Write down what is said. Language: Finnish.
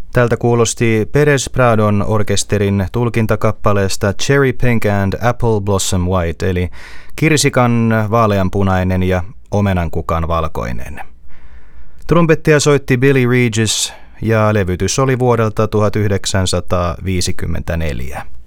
Tältä kuulosti Perez Pradon orkesterin tulkintakappaleesta Cherry Pink and Apple Blossom White, eli kirsikan vaaleanpunainen ja omenankukan valkoinen. Trumpettia soitti Billy Regis ja levytys oli vuodelta 1954.